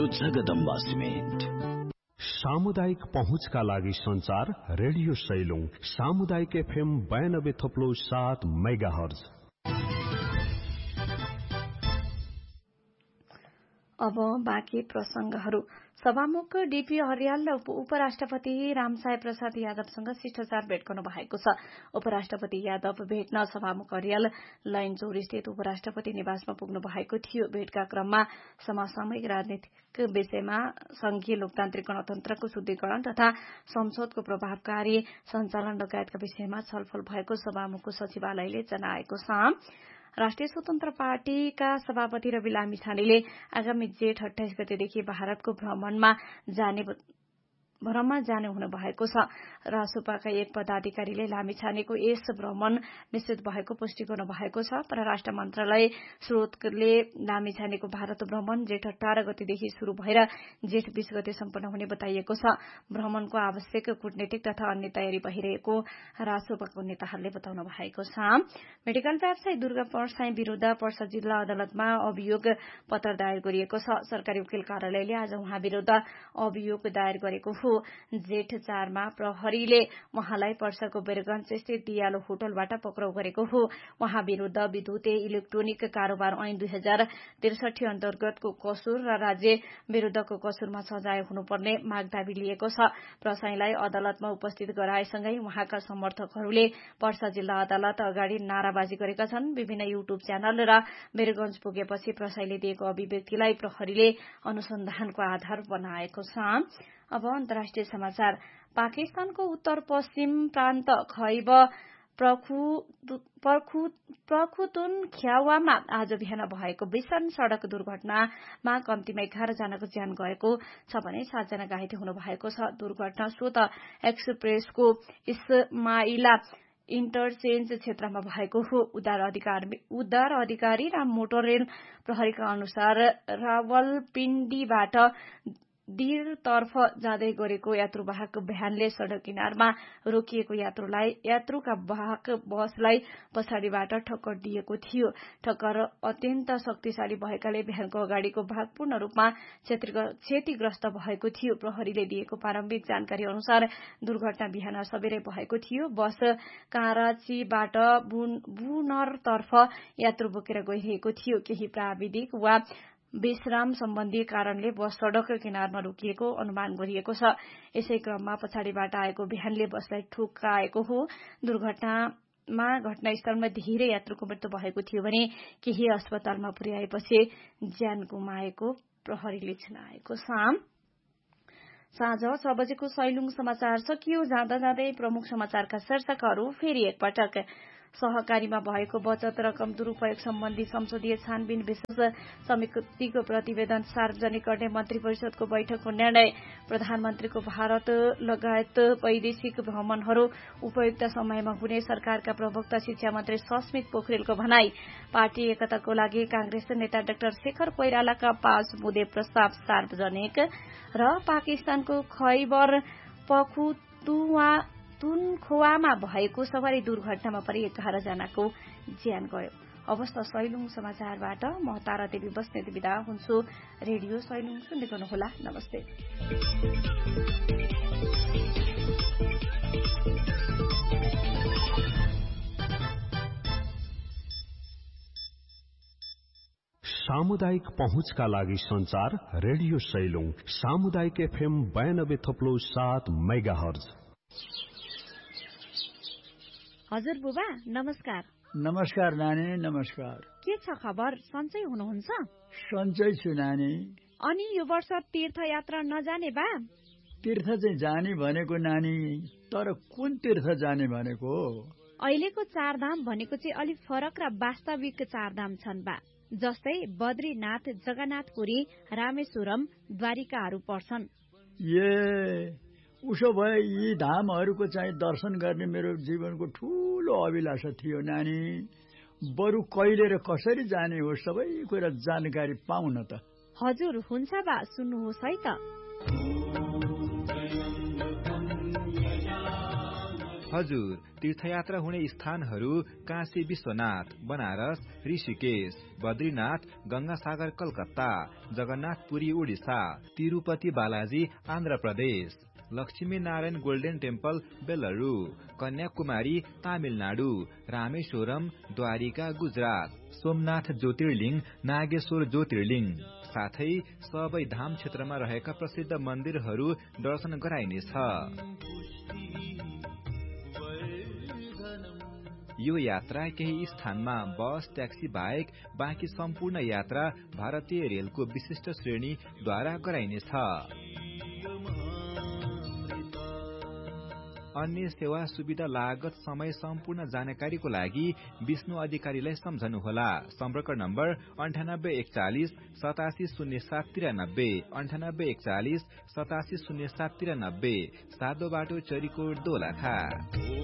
Jagadamba cement. सामुदायिक पहुँचका लागि संचार रेडियो सैलुङ सामुदायिक FM 92.7 मेगाहर्ज। अब बाँकी प्रसंगहरू। सभामुख डीपी हरियाल र उपराष्ट्रपति रामसाय प्रसाद यादवसँग शिष्टाचार भेट गर्नु भएको छ। उपराष्ट्रपति यादव भेट्न सभामुख हरियाल लैनचौर स्थित उपराष्ट्रपति निवासमा पुग्नु भएको थियो। भेटका क्रममा समसामयिक राजनीतिक विषयमा संघीय लोकतान्त्रिक गणतन्त्रको शुद्धिकरण तथा संसदको प्रभावकारी सञ्चालन लगायतका विषयमा छलफल भएको सभामुखको सचिवालयले जनाएको छ। राष्ट्रिय स्वतन्त्र पार्टीका सभापति रवि लामिछानेले आगामी जेठ 28 गतेदेखि भारतको भ्रमणमा जाने हुनु भएको छ। रासोपाका एक पदाधिकारीले लामिछानेको यस भ्रमण निश्चित भएको पुष्टि गर्नु भएको छ। परराष्ट्र मन्त्रालय स्रोतले लामिछानेको भारत भ्रमण जेठ 18 गतेदेखि शुरू भएर जेठ 20 गते सम्पन्न हुने बताइएको छ। भ्रमणको आवश्यक कूटनीतिक तथा अन्य तयारी भइरहेको रासोपाको नेताहरूले बताउनु भएको छ। मेडिकल व्यवसायी दुर्गा परसाई विरूद्ध पर्सा जिल्ला अदालतमा अभियोग पत्र दायर गरिएको छ। सरकारी वकिल कार्यालयले आज उहाँ विरूद्ध अभियोग दायर गरेको हो। जेठ 4 मा प्रहरीले उहाँलाई पर्साको बेरगंज स्थित दियालो होटलबाट पक्राउ गरेको हो। उहाँ विरूद्ध विद्युतीय इलेक्ट्रोनिक कारोबार ऐन 2063 अन्तर्गतको कसुर र राज्य विरूद्धको कसुरमा सजाय हुनुपर्ने माग दाबी लिएको छ। प्रसाईलाई अदालतमा उपस्थित गराएसँगै उहाँका समर्थकहरूले पर्सा जिल्ला अदालत अगाडि नाराबाजी गरेका छन्। विभिन्न युट्युब च्यानल र बेरगंज पुगेपछि प्रसाईले दिएको अभिव्यक्तिलाई प्रहरीले अनुसन्धानको आधार बनाएको छ। अब अन्तर्राष्ट्रिय समाचार। पाकिस्तानको उत्तर पश्चिम प्रान्त खैब पख्तुनख्वामा आज बिहान भएको भीषण सड़क दुर्घटनामा कम्तीमा 11 जनाको ज्यान गएको छ भने 7 जना घाइते हुनु भएको छ। दुर्घटना स्वत एक्सप्रेसको इस्माइला इन्टरचेन्ज क्षेत्रमा भएको हो। उद्धार अधिकारी र मोटर रेल प्रहरीका अनुसार रावलपिण्डीबाट दिरतर्फ जाँदै गरेको यात्रुवाहक भ्यानले सड़क किनारमा रोकिएको यात्रुका वाहक बसलाई पछाडिबाट ठक्कर दिएको थियो। ठक्कर अत्यन्त शक्तिशाली भएकाले भ्यानको अगाडिको भाग पूर्ण रूपमा क्षतिग्रस्त भएको थियो। प्रहरीले दिएको प्रारम्भिक जानकारी अनुसार दुर्घटना बिहान सबेरै भएको थियो। बस कराचीबाट बुनरतर्फ यात्रु बोकेर गइरहेको थियो। केही प्राविधिक वा विश्राम सम्बन्धी कारणले बस सड़क किनारमा रोकिएको अनुमान गरिएको छ। यसै क्रममा पछाडिबाट आएको भ्यानले बसलाई ठोक्काएको हो। दुर्घटनामा घटनास्थलमा धेरै यात्रुको मृत्यु भएको थियो भने केही अस्पतालमा पुर्याएपछि ज्यान गुमाएको प्रहरीले जनाएको छ। साँझ 6 बजेको सैलुङ समाचार सकियो। जाँदा जाँदै प्रमुख समाचारका शीर्षकहरू फेरि एकपटक। सहकारीमा भएको बचत रकम दुरूपयोग सम्बन्धी संसदीय छानबिन विशेष समितिको प्रतिवेदन सार्वजनिक गर्ने मन्त्री परिषदको बैठकको निर्णय। प्रधानमन्त्रीको भारत लगायत वैदेशिक भ्रमणहरू उपयुक्त समयमा हुने सरकारका प्रवक्ता शिक्षा मन्त्री सस्मित पोखरेलको भनाई। पार्टी एकताको लागि कांग्रेस नेता डाक्टर शेखर कोइरालाका 5 बुँदे प्रस्ताव सार्वजनिक। र पाकिस्तानको खैबर पख्तुनख्वामा भएको सवारी दुर्घटनामा परि 11 जनाको ज्यान गयो। अवस्था सैलुङ समाचारबाट म तारा देवी बस्नेत बिदा हुन्छु। रेडियो सैलुङ सुन्दै गर्नुहोला। नमस्ते। सामुदायिक पहुँचका लागि संचार रेडियो सैलुङ सामुदायिक FM 92.7 मेगाहर्ज। हजुर बुबा नमस्कार। नमस्कार नानी नमस्कार। के छ खबर? सन्चै हुनुहुन्छ? सन्चै छु नानी। अनि यो वर्ष तीर्थयात्रा नजाने बा? तीर्थ चाहिँ जाने भनेको नानी, तर कुन तीर्थ जाने भनेको? अहिलेको चारधाम भनेको चाहिँ अलिक फरक र वास्तविक चारधाम छन् बा। जस्तै बद्रीनाथ, जगन्नाथपुरी, रामेश्वरम, द्वारिकाहरू पर्छन्। उसो भए यी धामहरूको चाहिँ दर्शन गर्ने मेरो जीवनको ठूलो अभिलाषा थियो नानी। बरु कहिले र कसरी जाने हो सबै कुरा जानकारी पाउन त। हजुर हुन्छ बा, सुन्नुहोस् है त। हजुर, तीर्थयात्रा हुने स्थानहरू काशी विश्वनाथ, बनारस, ऋषिकेश, बद्रीनाथ, गंगासागर कलकत्ता, जगन्नाथपुरी उडिसा, तिरुपति बालाजी आन्ध्र प्रदेश, लक्ष्मी नारायण गोल्डन टेम्पल बेलुरू, कन्याकुमारी तामिलनाडु, रामेश्वरम द्वारिका गुजरात, सोमनाथ ज्योतिर्लिङ, नागेश्वर ज्योतिर्लिङ, साथै सबै धाम क्षेत्रमा रहेका प्रसिद्ध मन्दिरहरू दर्शन गराइनेछ। यो यात्रा केही स्थानमा बस ट्याक्सी बाहेक बाँकी सम्पूर्ण यात्रा भारतीय रेलको विशिष्ट श्रेणीद्वारा गराइनेछ। अन्य सेवा सुविधा लागत समय सम्पूर्ण जानकारीको लागि विष्णु अधिकारीलाई सम्झनुहोला। सम्पर्क नम्बर 9841 870793 9841 870793, सादो बाटो चरीकोट दोलखा।